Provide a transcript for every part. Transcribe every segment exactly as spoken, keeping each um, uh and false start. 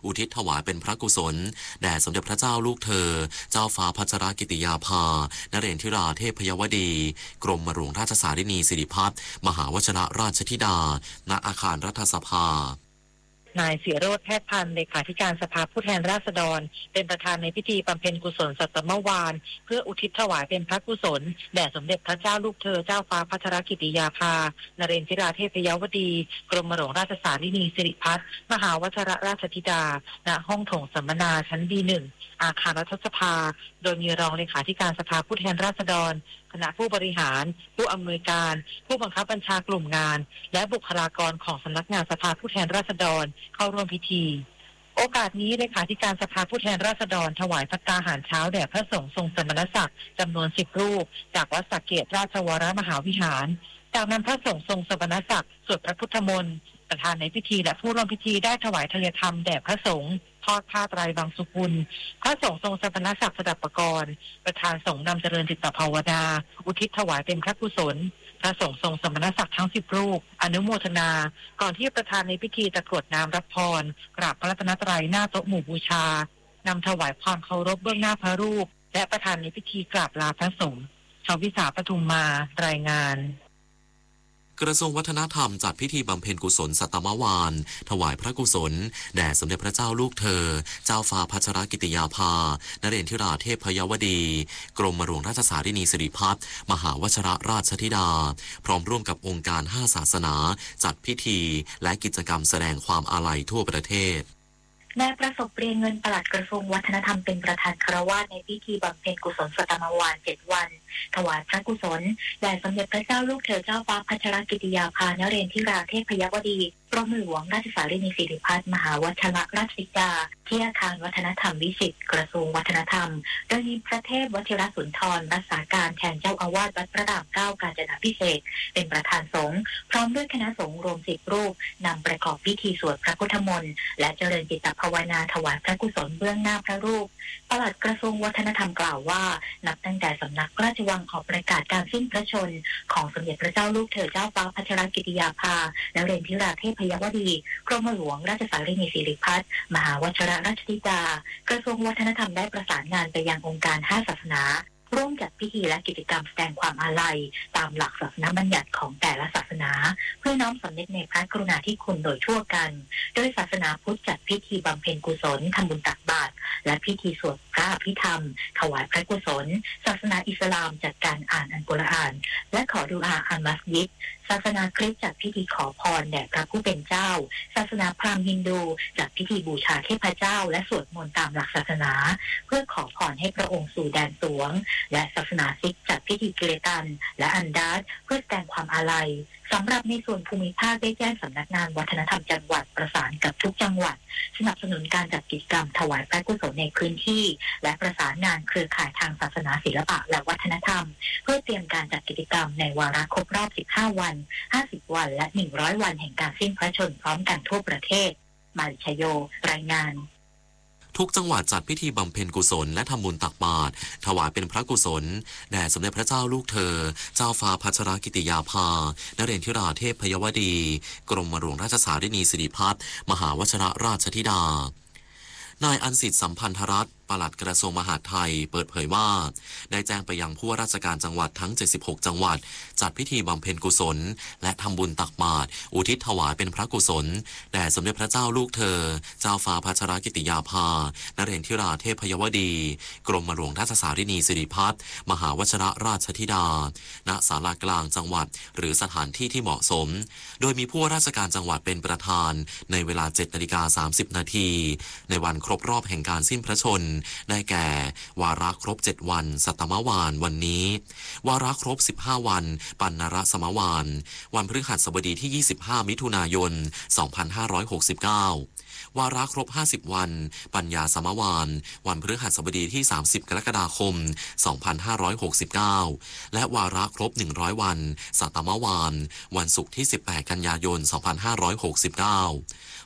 อุทิศถวายเป็นพระกุศลแด่สมเด็จพระเจ้าลูกเธอเจ้าฟ้าพัชรกิติยาภานเรนทิราเทพยวดีกรมหลวงราชสารินีสิริพัฒน์มหาวชรราชธิดาณอาคารรัฐสภานายเสียโรจน์แพทย์พันธ์เลขาธิการสภาผู้แทนราษฎรเป็นประธานในพิธีบำเพ็ญกุศลสัตมวานเพื่ออุทิศถวายเป็นพระกุศลแด่สมเด็จพระเจ้าลูกเธอเจ้าฟ้าพัชรกิติยาภานเรนทิราเทพยวดีกรมหลวงราชสารินีสิริพัฒน์มหาวชรราชธิดาณห้องโถงสัมมนาชั้น บี หนึ่ง อาคารรัฐสภาโดยมีรองเลขาธิการสภาผู้แทนราษฎรคณะผู้บริหารผู้อำนวยการผู้บังคับบัญชากลุ่มงานและบุคลากรของสำนักงานสภาผู้แทนราษฎรเข้าร่วมพิธีโอกาสนี้เลขาธิการสภาผู้แทนราษฎรถวายภัตตาหารเช้าแด่พระสงฆ์ทรงสมณศักดิ์จำนวนสิบรูปจากวัดสักเกตราชวรมหาวิหารจากนั้นพระสงฆ์ทรงสมณศักดิ์สวดพระพุทธมนต์ประธานในพิธีและผู้ร่วมพิธีได้ถวายทายธรรมแด่พระสงฆ์ทอดผ้าไตรบางสุกุลพระสงฆ์ทรงสมณศักดิ์สดับปกรณ์ประธานสงฆ์นำเจริญจิตภาวนาอุทิศถวายเป็นพระกุศลพระสงฆ์ทรงสมณศักดิ์ทั้งสิบรูปอนุโมทนาก่อนที่ประธานในพิธีจะกรวดน้ำรับพรกราบพระรัตนตรัยหน้าโต๊ะหมู่บูชานำถวายความเคารพเบื้องหน้าพระรูปและประธานในพิธีกราบลาพระสงฆ์ชวิสาปทุมมารายงานกระทรวงวัฒนธรรมจัดพิธีบำเพ็ญกุศลสัตมวานถวายพระกุศลแด่สมเด็จพระเจ้าลูกเธอเจ้าฟ้าพัชรกิติยาภานเรนทิราเทพยวดีกรมหลวงราชสารินีสิริพัฒน์มหาวชรราชธิดาพร้อมร่วมกับองค์การห้าศาสนาจัดพิธีและกิจกรรมแสดงความอาลัยทั่วประเทศนายประสบเรียนเงินปลัดกระทรวงวัฒนธรรมเป็นประธานคารวะในพิธีบำเพ็ญกุศลสัตมวานเจ็ดวันถวายพระกุศลแด่สมเด็จพระเจ้าลูกเธอเจ้าฟ้าพัชรกิติยาภานเรนทิราเทพยวดีกรมหลวงราชสารินีสิริพัฒน์มหาวชรราชธิดาที่อาคารวัฒนธรรมวิสิตกระทรวงวัฒนธรรมโดยมีพระเทพวชิรสุนทรรักษาการแทนเจ้าอาวาสวัดพระรามเก้ากาญจนาภิเษกเป็นประธานสงฆ์พร้อมด้วยคณะสงฆ์รวมสิบรูปนำประกอบพิธีสวดพระพุทธมนต์และเจริญจิตภาวนาถวายพระกุศลเบื้องหน้าพระรูปปลัดกระทรวงวัฒนธรรมกล่าวว่านับตั้งแต่สำนักราชวังออกประกาศการสิ้นพระชนของสมเด็จพระเจ้าลูกเธอเจ้าฟ้าพัชรกิติยาภานเรนทิราเทพยวดีกรมหลวงราชสารินีสิริพัฒน์มหาวชรราชธิดากระทรวงวัฒนธรรมได้ประสานงานไปยังองค์การห้าศาสนาร่วมจัดพิธีและกิจกรรมแสดงความอาลัยตามหลักศาสนาบัญญัติของแต่ละศาสนาเพื่อน้อมสำนึกในพระกรุณาธิคุณโดยทั่วกันโดยศาสนาพุทธจัดพิธีบำเพ็ญกุศลทำบุญตักบาตรและพิธีสวดพระอภิธรรมถวายพระกุศลศาสนาอิสลามจัดการอ่านอัลกุรอานและขอดุอาอัลมัสยิดศาสนาคริสต์จัดพิธีขอพรแด่พระผู้เป็นเจ้าศาสนาพราหมณ์ฮินดูจัดพิธีบูชาเทพเจ้าและสวดมนต์ตามหลักศาสนาเพื่อขอพรให้พระองค์สู่แดนสวงและศาสนาซิกจัดพิธีกิเลตันและอันดาสเพื่อแสดงความอาลัยสำหรับในส่วนภูมิภาคได้แจ้งสำนักงานวัฒนธรรมจังหวัดประสานกับทุกจังหวัดสนับสนุนการจัดกิจกรรมถวายพระกุศลในพื้นที่และประสานงานเครือข่ายทางศาสนาศิลปะและวัฒนธรรมเพื่อเตรียมการจัดกิจกรรมในวาระครบรอบสิบห้าวันห้าสิบวันและหนึ่งร้อยวันแห่งการสิ้นพระชนม์พร้อมกันทั่วประเทศมาริชโยรายงานทุกจังหวัดจัดพิธีบำเพ็ญกุศลและทำบุญตักบาตรถวายเป็นพระกุศลแด่สมเด็จพระเจ้าลูกเธอเจ้าฟ้าพัชรกิติยาภานเรนทิราเทพยวดีกรมหลวงราชสารินีสิริพัฒน์มหาวชรราชธิดานายอันสิทธิ์สัมพันธรัตน์ปลัดกระทรวงมหาดไทยเปิดเผยว่าได้แจ้งไปยังผู้ว่าราชการจังหวัดทั้งเจ็ดสิบหกจังหวัดจัดพิธีบำเพ็ญกุศลและทำบุญตักบาตรอุทิศถวายเป็นพระกุศลแด่สมเด็จพระเจ้าลูกเธอเจ้าฟ้าพัชรกิติยาภานเรนทิราเทพยวดีกรมหลวงราชสารินีสิริพัฒน์มหาวชรราชธิดาณศาลากลางจังหวัดหรือสถานที่ที่เหมาะสมโดยมีผู้ว่าราชการจังหวัดเป็นประธานในเวลา เจ็ดนาฬิกาสามสิบนาทีในวันครบรอบแห่งการสิ้นพระชนได้แก่วาระครบเจ็ดวันสัตมวานวันนี้วาระครบสิบห้าวันปัณณรสมวานวันพฤหัสบดีที่ยี่สิบห้ามิถุนายนสองพันห้าร้อยหกสิบเก้าวาระครบห้าสิบวันปัญญาสมวานวันพฤหัสบดีที่สามสิบกรกฎาคมสองพันห้าร้อยหกสิบเก้าและวาระครบหนึ่งร้อยวันสัตมวานวันศุกร์ที่สิบแปดกันยายนสองพันห้าร้อยหกสิบเก้า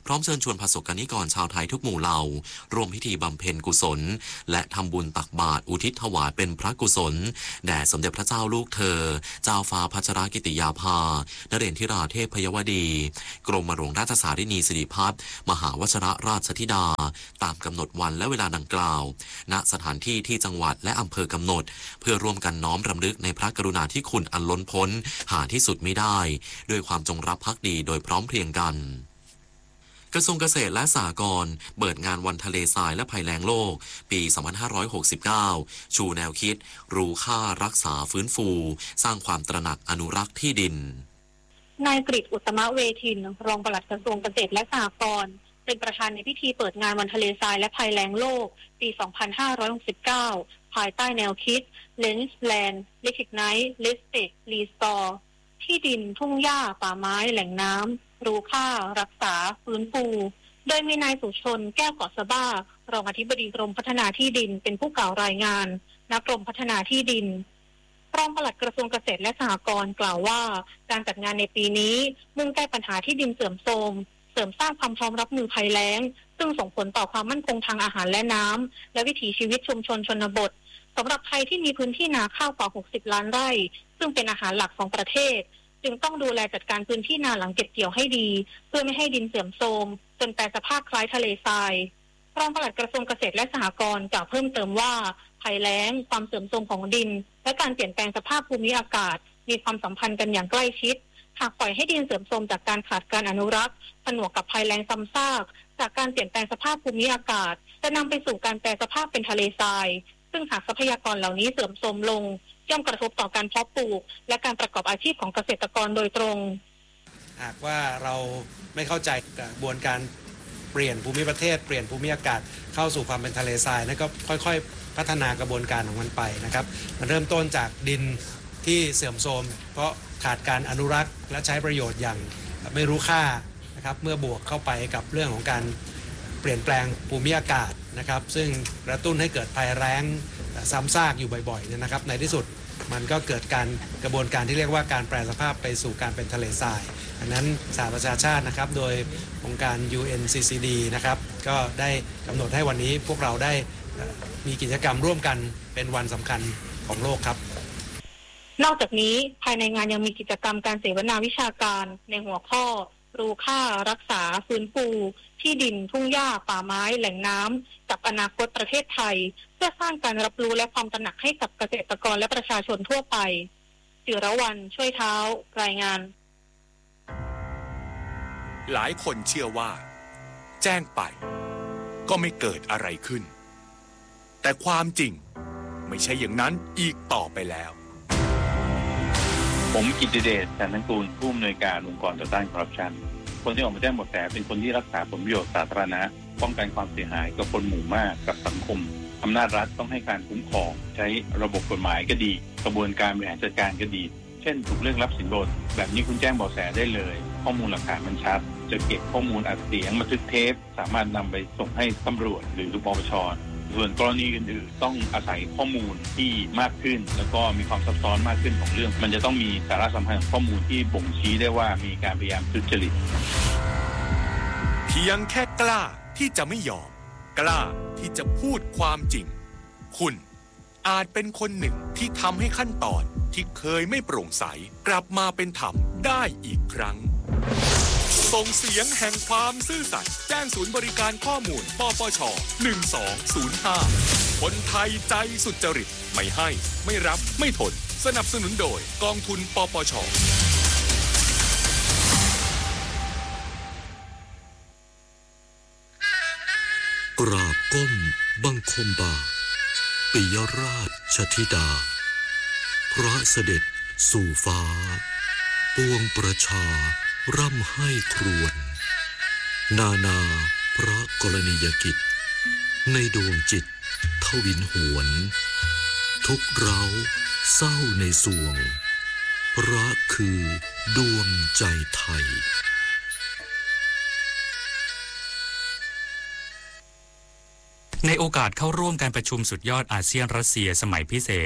พร้อมเชิญชวนประสบกนิกรชาวไทยทุกหมู่เหล่าร่วมพิธีบำเพ็ญกุศลและทำบุญตักบาตรอุทิศถวายเป็นพระกุศลแด่สมเด็จพระเจ้าลูกเธอเจ้าฟ้าพัชรกิติยาภานเรนทิราเทพพยวดีกรมหลวงราชสารินีสิริพัฒน์มหาวชรราชธิดาตามกำหนดวันและเวลาดังกล่าวณสถานที่ที่จังหวัดและอำเภอกำหนดเพื่อร่วมกันน้อมรำลึกในพระกรุณาธิคุณอันล้นพ้นหาที่สุดไม่ได้ด้วยความจงรักภักดีโดยพร้อมเพรียงกันกระทรวงเกษตรและสหกรณ์เปิดงานวันทะเลทรายและภัยแล้งโลกปีสองพันห้าร้อยหกสิบเก้าชูแนวคิดรู้ค่ารักษาฟื้นฟูสร้างความตระหนักอนุรักษ์ที่ดินนายกฤษอุตตมะเวทินรองปลัดกระทรวงเกษตรและสหกรณ์เป็นประธานในพิธีเปิดงานวันทะเลทรายและภัยแล้งโลกปีสองพันห้าร้อยหกสิบเก้าภายใต้แนวคิด Lens Land Recognize Respect Restore ที่ดินทุ่งหญ้าป่าไม้แหล่งน้ำรู้ค่ารักษาฟื้นฟูโดยมีนายสุชนแก้วเกาะสะบ้ารองอธิบดีกรมพัฒนาที่ดินเป็นผู้กล่าวรายงานณกรมพัฒนาที่ดินรองปลัดกระทรวงเกษตรและสหกรณ์กล่าวว่าการจัดงานในปีนี้มุ่งแก้ปัญหาที่ดินเสื่อมโทรมเสริมสร้างความพร้อมรับมือภัยแล้งซึ่งส่งผลต่อความมั่นคงทางอาหารและน้ำและวิถีชีวิตชุมชนชนบทสำหรับไทยที่มีพื้นที่นาข้าวกว่าหกสิบล้านไร่ซึ่งเป็นอาหารหลักของประเทศจึงต้องดูแลจัดการพื้นที่นาหลังเก็บเกี่ยวให้ดีเพื่อไม่ให้ดินเสื่อมโทรมจนแปรสภาพคล้ายทะเลทรายรองปลัดกระทรวงเกษตรและสหกรณ์กล่าวเพิ่มเติมว่าภัยแล้งความเสื่อมโทรมของดินและการเปลี่ยนแปลงสภาพภูมิอากาศมีความสัมพันธ์กันอย่างใกล้ชิดหากปล่อยให้ดินเสื่อมโทรมจากการขาดการอนุรักษ์ผนวกกับภัยแล้งซ้ำซากจากการเปลี่ยนแปลงสภาพภูมิอากาศจะนำไปสู่การแปรสภาพเป็นทะเลทรายซึ่งหากทรัพยากรเหล่านี้เสื่อมโทรมลงย่อมกระทบต่อการเพาะปลูกและการประกอบอาชีพของเกษตรกรโดยตรงหากว่าเราไม่เข้าใจกระบวนการเปลี่ยนภูมิประเทศเปลี่ยนภูมิอากาศเข้าสู่ความเป็นทะเลทรายนั่นก็ค่อยๆพัฒนากระบวนการของมันไปนะครับมันเริ่มต้นจากดินที่เสื่อมโทรมเพราะขาดการอนุรักษ์และใช้ประโยชน์อย่างไม่รู้ค่านะครับเมื่อบวกเข้าไปกับเรื่องของการเปลี่ยนแปลงภูมิอากาศนะครับซึ่งกระตุ้นให้เกิดภัยแล้งซ้ำซากอยู่บ่อยๆเนี่ยนะครับในที่สุดมันก็เกิดการกระบวนการที่เรียกว่าการแปรสภาพไปสู่การเป็นทะเลทรายดังนั้นสหประชาชาตินะครับโดยองค์การ ยู เอ็น ซี ซี ดี นะครับก็ได้กำหนดให้วันนี้พวกเราได้มีกิจกรรมร่วมกันเป็นวันสำคัญของโลกครับนอกจากนี้ภายในงานยังมีกิจกรรมการเสวนาวิชาการในหัวข้อรู้ค่ารักษาฟื้นฟูที่ดินทุ่งหญ้าป่าไม้แหล่งน้ำกับอนาคตประเทศไทยเพื่อสร้างการรับรู้และความตระหนักให้กับเกษตรกรและประชาชนทั่วไปจิรวรรณช่วยเท้ารายงานหลายคนเชื่อว่าแจ้งไปก็ไม่เกิดอะไรขึ้นแต่ความจริงไม่ใช่อย่างนั้นอีกต่อไปแล้วผมกิตติเดช จันทกูลผู้อำนวยการองค์กรต่อต้านคอร์รัปชันคนที่ออกมาแจ้งเบาะแสเป็นคนที่รักษาผลประโยชน์สาธารณะป้องกันความเสียหายกับคนหมู่มากกับสังคมอำนาจรัฐต้องให้การคุ้มครองใช้ระบบกฎหมายก็ดีกระบวนการบริหารจัดการก็ดีเช่นถูกเรื่องรับสินบนแบบนี้คุณแจ้งเบาะแสได้เลยข้อมูลหลักฐานมันชัดจะเก็บข้อมูลอัดเสียงบันทึกเทปสามารถนำไปส่งให้ตำรวจหรือปปช.ส่วนกรณีอื่นๆต้องอาศัยข้อมูลที่มากขึ้นแล้วก็มีความซับซ้อนมากขึ้นของเรื่องมันจะต้องมีสาระสำคัญของข้อมูลที่บ่งชี้ได้ว่ามีการพยายามทุจริตเพียงแค่กล้าที่จะไม่ยอมกล้าที่จะพูดความจริงคุณอาจเป็นคนหนึ่งที่ทำให้ขั้นตอนที่เคยไม่โปร่งใสกลับมาเป็นธรรมได้อีกครั้งส่งเสียงแห่งความซื่อสัตย์แจ้งศูนย์บริการข้อมูลปปช.หนึ่งสองศูนย์ห้าคนไทยใจสุจริตไม่ให้ไม่รับไม่ทนสนับสนุนโดยกองทุนปปช. กราบก้มบังคมบาทปิยราชธิดาพระเสด็จสู่ฟ้าปวงประชาร่ำให้ครวญนานาพระกรณียกิจในดวงจิตทวินหวนทุกเร้าเศร้าในสวงพระคือดวงใจไทยในโอกาสเข้าร่วมการประชุมสุดยอดอาเซียนรัสเซียสมัยพิเศษ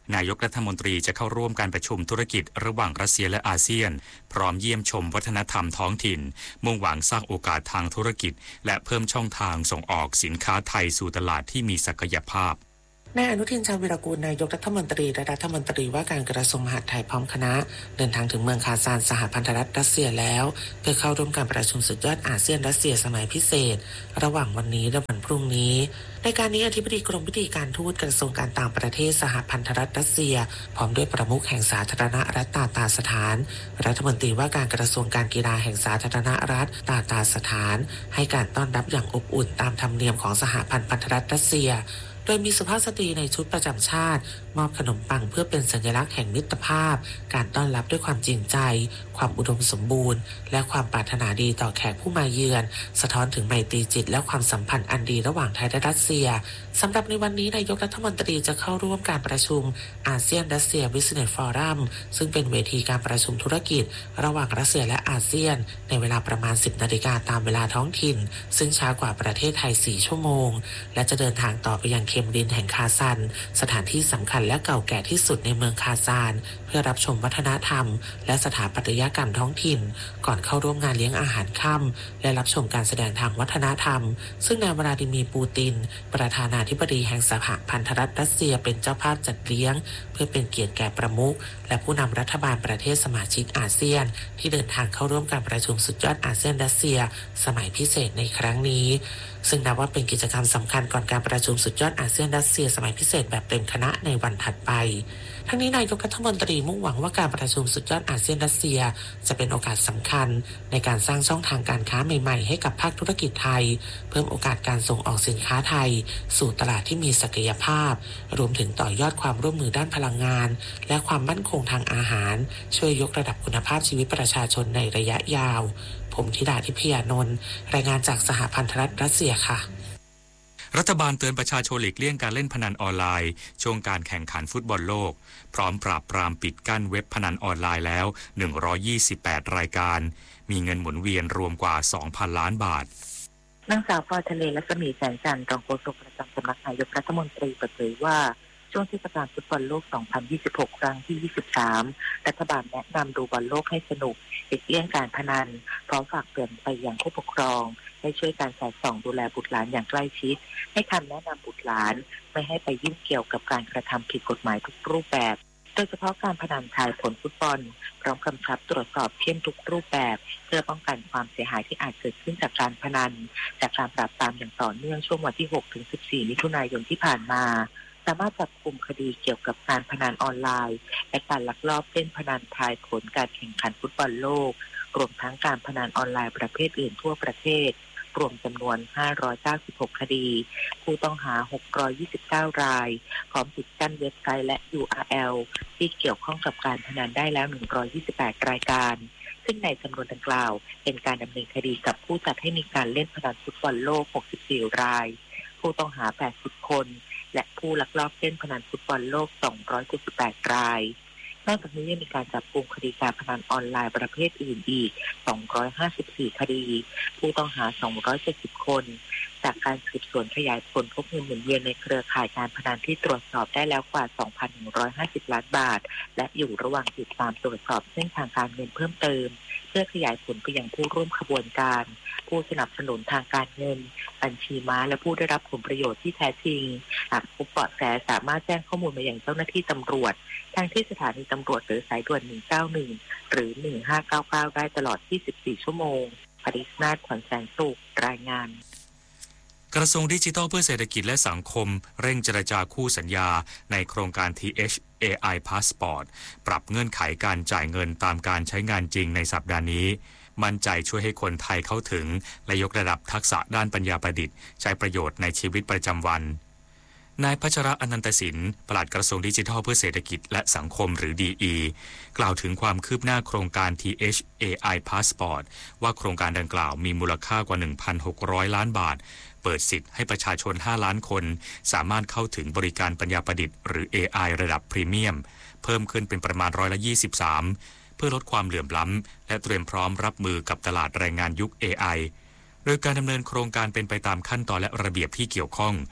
นายกรัฐมนตรีจะเข้าร่วมการประชุมธุรกิจระหว่างรัสเซียและอาเซียนพร้อมเยี่ยมชมวัฒนธรรมท้องถิ่นมุ่งหวังสร้างโอกาสทางธุรกิจและเพิ่มช่องทางส่งออกสินค้าไทยสู่ตลาดที่มีศักยภาพนายอนุทินชาญวีรกูลนายกรัฐมนตรีและรัฐมนตรีว่าการกระทรวงมหาดไทยพร้อมคณะเดินทางถึงเมืองคาซานสหพันธรัฐรัสเซียแล้วเพื่อเข้าร่วมการประชุมสุดยอดอาเซียนรัสเซียสมัยพิเศษระหว่างวันนี้และวันพรุ่งนี้ในการนี้อธิบดีกรมวิธีการทูตกระทรวงการต่างประเทศสหพันธรัฐรัสเซียพร้อมด้วยประมุขแห่งสาธารณรัฐตาตาสถานรัฐมนตรีว่าการกระทรวงการกีฬาแห่งสาธารณรัฐตาตาสถานให้การต้อนรับอย่างอบอุ่นตามธรรมเนียมของสหพันธรัฐรัสเซียโดยมีสุภาพสตรีในชุดประจำชาติมอบขนมปังเพื่อเป็นสัญลักษณ์แห่งมิตรภาพการต้อนรับด้วยความจริงใจความอุดมสมบูรณ์และความปรารถนาดีต่อแขกผู้มาเยือนสะท้อนถึงไมตรีจิตและความสัมพันธ์อันดีระหว่างไทยและรัสเซียสำหรับในวันนี้นายกรัฐมนตรีจะเข้าร่วมการประชุมอาเซียนรัสเซียบิสเนสฟอรัมซึ่งเป็นเวทีการประชุมธุรกิจระหว่างรัสเซียและอาเซียนในเวลาประมาณ สิบนาฬิกาตามเวลาท้องถิ่นซึ่งช้ากว่าประเทศไทยสี่ชั่วโมงและจะเดินทางต่อไปยังเคมรินแห่งคาซันสถานที่สำคัญและเก่าแก่ที่สุดในเมืองคาซานเพื่อรับชมวัฒนธรรมและสถาปัตยกรรมท้องถิ่นก่อนเข้าร่วมงานเลี้ยงอาหารค่ำและรับชมการแสดงทางวัฒนธรรมซึ่งนายวลาดิมีร์ปูตินประธานาธิบดีแห่งสหพันธรัฐรัสเซียเป็นเจ้าภาพจัดเลี้ยงเพื่อเป็นเกียรติแก่ประมุขและผู้นำรัฐบาลประเทศสมาชิกอาเซียนที่เดินทางเข้าร่วมการประชุมสุดยอดอาเซียนรัสเซียสมัยพิเศษในครั้งนี้ซึ่งนับว่าเป็นกิจกรรมสำคัญก่อนการประชุมสุดยอดอาเซียนรัสเซียสมัยพิเศษแบบเต็มคณะในวันถัดไปทั้งนี้นายกรัฐมนตรีมุ่งหวังว่าการประชุมสุดยอดอาเซียนรัสเซียจะเป็นโอกาสสำคัญในการสร้างช่องทางการค้าใหม่ๆให้กับภาคธุรกิจไทยเพิ่มโอกาสการส่งออกสินค้าไทยสู่ตลาดที่มีศักยภาพรวมถึงต่อยอดความร่วมมือด้านพลังงานและความมั่นคงทางอาหารช่วยยกระดับคุณภาพชีวิตประชาชนในระยะยาวผมธิดาทิพยานนท์รายงานจากสหพันธรัฐรัสเซียค่ะรัฐบาลเตือนประชาชนหลีกเลี่ยงการเล่นพนันออนไลน์ช่วงการแข่งขันฟุตบอลโลกพร้อมปราบปรามปิดกั้นเว็บพนันออนไลน์แล้วหนึ่งร้อยยี่สิบแปดรายการมีเงินหมุนเวียนรวมกว่า สองพันล้านบาทนางสาวพรทะเลรัศมีแสงจันทร์รองโฆษกประจำสำนักนายกรัฐมนตรีเปิดเผยว่าช่วงเทศกาลฟุตบอลโลก สองพันยี่สิบหก ครั้งที่ ยี่สิบสาม รัฐบาลแนะนำดูบอลโลกให้สนุกหลีกเลี่ยงการพนันพร้อมฝากเตือนไปยังผู้ปกครองให้ช่วยการสอดส่องดูแลบุตรหลานอย่างใกล้ชิดให้คำแนะนำบุตรหลานไม่ให้ไปยุ่งเกี่ยวกับการกระทำผิดกฎหมายทุกรูปแบบโดยเฉพาะการพนันทายผลฟุตบอลพร้อมกำชับตรวจสอบเข้มทุกรูปแบบเพื่อป้องกันความเสียหายที่อาจเกิดขึ้นจากการพนันจากการปราบปรามอย่างต่อเนื่องช่วงวันที่ หกถึงสิบสี่ มิถุนายนที่ผ่านมาสามารถจับกุมคดีเกี่ยวกับการพนันออนไลน์และการลักลอบเล่นพนันทายผลการแข่งขันฟุตบอลโลกรวมทั้งการพนันออนไลน์ประเภทอื่นทั่วประเทศรวมจำนวนห้าร้อยเก้าสิบหกคดีผู้ต้องหาหกร้อยยี่สิบเก้ารายพร้อมปิดกั้นเว็บไซต์และ ยู อาร์ แอล ที่เกี่ยวข้องกับการพนันได้แล้วหนึ่งร้อยยี่สิบแปดรายการซึ่งในจำนวนดังกล่าวเป็นการดำเนินคดีกับผู้จัดให้มีการเล่นพนันฟุตบอลโลกหกสิบสี่รายผู้ต้องหาแปดสิบคนและผู้ลักลอบเล่นพนันฟุตบอลโลกสองร้อยเจ็ดสิบแปดรายนอกจากนี้ยังมีการจับกุมคดีการพนันออนไลน์ประเภทอื่นอีกสองร้อยห้าสิบสี่คดีผู้ต้องหาสองร้อยเจ็ดสิบคนจากการสืบสวนขยายผลพบเงินหมุนเวียนในเครือข่ายการพนันที่ตรวจสอบได้แล้วกว่า สองพันหนึ่งร้อยห้าสิบล้านบาทและอยู่ระหว่างติดตามตรวจสอบเส้นทางการเงินเพิ่มเติมเพื่อขยายผลไปยังผู้ร่วมขบวนการผู้สนับสนุนทางการเงินบัญชีม้าและผู้ได้รับผลประโยชน์ที่แท้จริงหากพบเบาะแสสามารถแจ้งข้อมูลมายังเจ้าหน้าที่ตำรวจทางที่สถานีตำรวจหรือสายด่วนหนึ่งเก้าหนึ่งหรือหนึ่งห้าเก้าเก้าได้ตลอดยี่สิบสี่ชั่วโมงปริศนาถขวัญแสงสุขรายงานกระทรวงดิจิทัลเพื่อเศรษฐกิจและสังคมเร่งเจรจาคู่สัญญาในโครงการ ที เอช เอ ไอ Passport ปรับเงื่อนไขการจ่ายเงินตามการใช้งานจริงในสัปดาห์นี้มั่นใจช่วยให้คนไทยเข้าถึงและยกระดับทักษะด้านปัญญาประดิษฐ์ใช้ประโยชน์ในชีวิตประจำวันนายพัชระอนันตสินปลัดกระทรวงดิจิทัลเพื่อเศรษฐกิจและสังคมหรือ ดี อี กล่าวถึงความคืบหน้าโครงการ ที เอช เอ ไอ Passport ว่าโครงการดังกล่าวมีมูลค่ากว่า หนึ่งพันหกร้อยล้านบาทเปิดสิทธิ์ให้ประชาชนห้าล้านคนสามารถเข้าถึงบริการปัญญาประดิษฐ์หรือ เอ ไอ ระดับพรีเมียมเพิ่มขึ้นเป็นประมาณร้อยละยี่สิบสามเพื่อลดความเหลื่อมล้ำและเตรียมพร้อมรับมือกับตลาดแรงงานยุค เอ ไอ โดยการดำเนินโครงการเป็นไปตามขั้นตอนและระเบียบที่เกี่ยวข้อง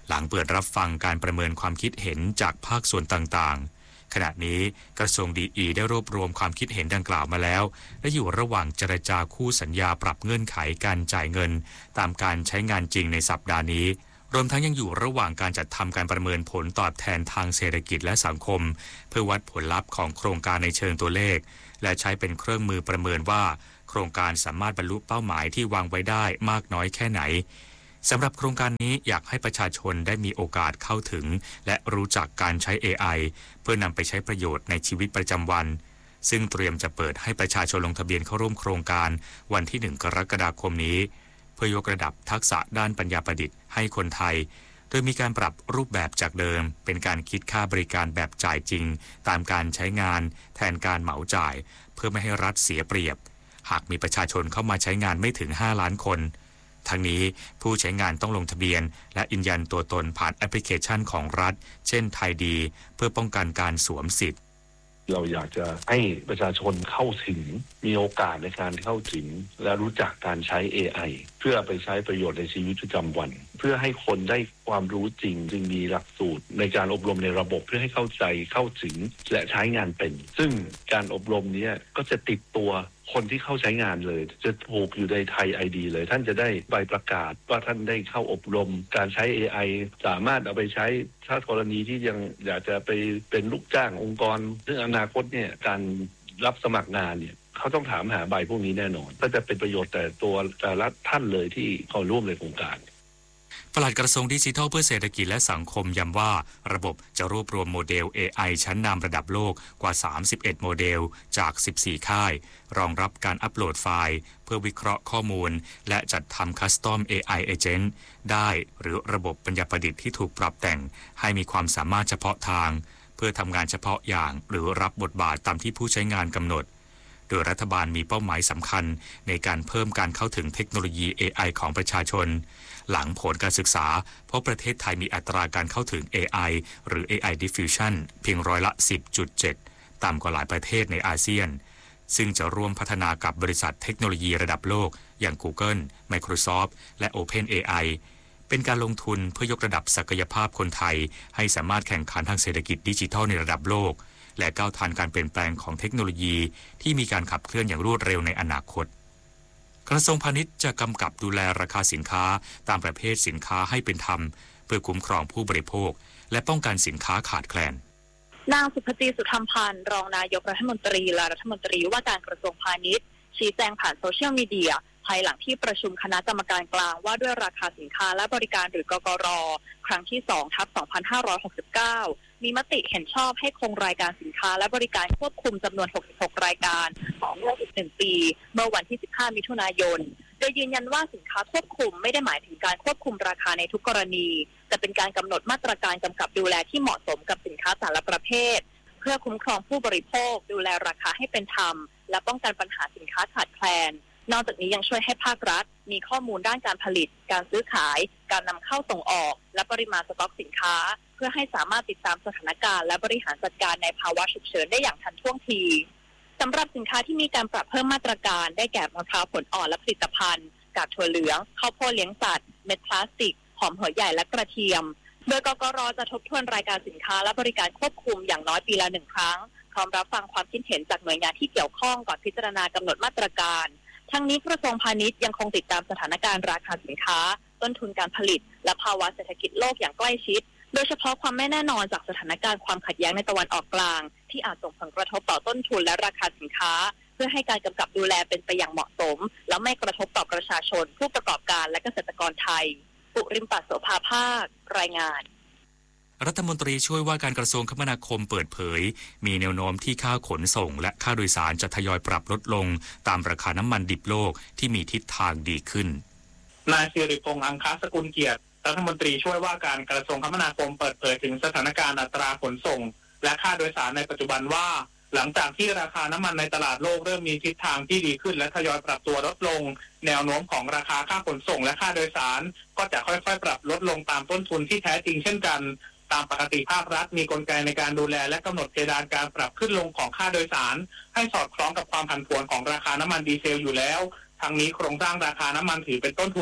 หลังเปิดรับฟังการประเมินความคิดเห็นจากภาคส่วนต่างๆขณะนี้กระทรวงดีอีได้รวบรวมความคิดเห็นดังกล่าวมาแล้วและอยู่ระหว่างเจรจาคู่สัญญาปรับเงื่อนไขการจ่ายเงินตามการใช้งานจริงในสัปดาห์นี้รวมทั้งยังอยู่ระหว่างการจัดทำการประเมินผลตอบแทนทางเศรษฐกิจและสังคมเพื่อวัดผลลัพธ์ของโครงการในเชิงตัวเลขและใช้เป็นเครื่องมือประเมินว่าโครงการสามารถบรรลุเป้าหมายที่วางไว้ได้มากน้อยแค่ไหนสำหรับโครงการนี้อยากให้ประชาชนได้มีโอกาสเข้าถึงและรู้จักการใช้ เอ ไอ เพื่อนำไปใช้ประโยชน์ในชีวิตประจำวันซึ่งเตรียมจะเปิดให้ประชาชนลงทะเบียนเข้าร่วมโครงการวันที่หนึ่งกรกฎาคมนี้เพื่อยกระดับทักษะด้านปัญญาประดิษฐ์ให้คนไทยโดยมีการปรับรูปแบบจากเดิมเป็นการคิดค่าบริการแบบจ่ายจริงตามการใช้งานแทนการเหมาจ่ายเพื่อไม่ให้รัฐเสียเปรียบหากมีประชาชนเข้ามาใช้งานไม่ถึงห้าล้านคนทั้งนี้ผู้ใช้งานต้องลงทะเบียนและยืนยันตัวตนผ่านแอปพลิเคชันของรัฐเช่นไทยดีเพื่อป้องกันการสวมสิทธิ์เราอยากจะให้ประชาชนเข้าถึงมีโอกาสในการเข้าถึงและรู้จักการใช้ เอ ไอ เพื่อไปใช้ประโยชน์ในชีวิตประจำวันเพื่อให้คนได้ความรู้จริงจึงมีหลักสูตรในการอบรมในระบบเพื่อให้เข้าใจเข้าถึงและใช้งานเป็นซึ่งการอบรมนี้ก็จะติดตัวคนที่เข้าใช้งานเลยจะผูกอยู่ในไทย ไอ ดี เลยท่านจะได้ใบประกาศว่าท่านได้เข้าอบรมการใช้ เอ ไอ สามารถเอาไปใช้ถ้ากรณีที่ยังอยากจะไปเป็นลูกจ้างองค์กรซึ่งอนาคตเนี่ยการรับสมัครงานเนี่ยเขาต้องถามหาใบพวกนี้แน่นอนก็จะเป็นประโยชน์แต่ตัวแต่ละท่านเลยที่เข้าร่วมในโครงการปลัดกระทรวงดิจิทัลเพื่อเศรษฐกิจและสังคมย้ำว่าระบบจะรวบรวมโมเดล เอ ไอ ชั้นนำระดับโลกกว่าสามสิบเอ็ดโมเดลจากสิบสี่ค่ายรองรับการอัปโหลดไฟล์เพื่อวิเคราะห์ข้อมูลและจัดทำคัสตอม เอ ไอ Agent ได้หรือระบบปัญญาประดิษฐ์ที่ถูกปรับแต่งให้มีความสามารถเฉพาะทางเพื่อทำงานเฉพาะอย่างหรือรับบทบาทตามที่ผู้ใช้งานกำหนดโดยรัฐบาลมีเป้าหมายสำคัญในการเพิ่มการเข้าถึงเทคโนโลยี เอ ไอ ของประชาชนหลังผลการศึกษาเพราะประเทศไทยมีอัตราการเข้าถึง เอ ไอ หรือ เอ ไอ Diffusion เพียงร้อยละ สิบจุดเจ็ด ต่ำกว่าหลายประเทศในอาเซียนซึ่งจะร่วมพัฒนากับบริษัทเทคโนโลยีระดับโลกอย่าง Google, Microsoft และ OpenAI เป็นการลงทุนเพื่อยกระดับศักยภาพคนไทยให้สามารถแข่งขันทางเศรษฐกิจดิจิทัลในระดับโลกและก้าวทันการเปลี่ยนแปลงของเทคโนโลยีที่มีการขับเคลื่อนอย่างรวดเร็วในอนาคตกระทรวงพาณิชย์จะกำกับดูแลราคาสินค้าตามประเภทสินค้าให้เป็นธรรมเพื่อคุ้มครองผู้บริโภคและป้องกันสินค้าขาดแคลนนางสุภจีสุธรรมพันธ์รองนายกรัฐมนตรีและรัฐมนตรีว่าการกระทรวงพาณิชย์ชี้แจงผ่านโซเชียลมีเดียภายหลังที่ประชุมคณะกรรมการกลางว่าด้วยราคาสินค้าและบริการหรือกกร.ครั้งที่สองทับสองพันห้าร้อยหกสิบเก้ามีมติเห็นชอบให้คงรายการสินค้าและบริการควบคุมจำนวนหกสิบหกรายการต่อเนื่องอีกหนึ่งปีเมื่อวันที่สิบห้ามิถุนายนโดยยืนยันว่าสินค้าควบคุมไม่ได้หมายถึงการควบคุมราคาในทุกกรณีแต่เป็นการกำหนดมาตรการกำกับดูแลที่เหมาะสมกับสินค้าแต่ละประเภทเพื่อคุ้มครองผู้บริโภคดูแลราคาให้เป็นธรรมและป้องกันปัญหาสินค้าขาดแคลนนอกจากนี้ยังช่วยให้ภาครัฐมีข้อมูลด้านการผลิตการซื้อขายการนำเข้าส่งออกและปริมาณสต็อกสินค้าเพื่อให้สามารถติดตามสถานการณ์และบริหารจัดการในภาวะฉุกเฉินได้อย่างทันท่วงทีสำหรับสินค้าที่มีการปรับเพิ่มมาตรการได้แก่มะพร้าวผลอ่อนและผลิตภัณฑ์กากถั่วเหลืองข้าวโพดเลี้ยงสัตว์เม็ดพลาสติกหอมหัวใหญ่และกระเทียมโดยกกร.จะทบทวนรายการสินค้าและบริการควบคุมอย่างน้อยปีละหนึ่งครั้งพร้อมรับฟังความคิดเห็นจากหน่วยงานที่เกี่ยวข้องก่อนพิจารณากำหนดมาตรการทั้งนี้กระทรวงพาณิชย์ยังคงติดตามสถานการณ์ราคาสินค้าต้นทุนการผลิตและภาวะเศรษฐกิจโลกอย่างใกล้ชิดโดยเฉพาะความไม่แน่นอนจากสถานการณ์ความขัดแย้งในตะวันออกกลางที่อาจส่งผลกระทบต่อต้นทุนและราคาสินค้าเพื่อให้การกำกับดูแลเป็นไปอย่างเหมาะสมและไม่กระทบต่อประชาชนผู้ประกอบการและเกษตรกรไทยปุริมปัสโสภาภาครายงานรัฐมนตรีช่วยว่าการกระทรวงคมนาคมเปิดเผยมีแนวโน้มที่ค่าขนส่งและค่าโดยสารจะทยอยปรับลดลงตามราคาน้ำมันดิบโลกที่มีทิศทางดีขึ้นนายสิริพงษ์อังคสกุลเกียรติรัฐมนตรีช่วยว่าการกระทรวงคมนาคมเปิดเผยถึงสถานการณ์อัตราขนส่งและค่าโดยสารในปัจจุบันว่าหลังจากที่ราคาน้ำมันในตลาดโลกเริ่มมีทิศทางที่ดีขึ้นและทยอยปรับตัวลดลงแนวโน้มของราคาค่าขนส่งและค่าโดยสารก็จะค่อยๆปรับลดลงตามต้นทุนที่แท้จริงเช่นกันตามปกติภาครัฐมีกลไกในการดูแลและกำหนดเพดานการปรับขึ้นลงของค่าโดยสารให้สอดคล้องกับความผันผวนของราคาน้ำมันดีเซลอยู่แล้วทั้งนี้โครงสร้างราคาน้ำมันถือเป็นต้นทุนหลัก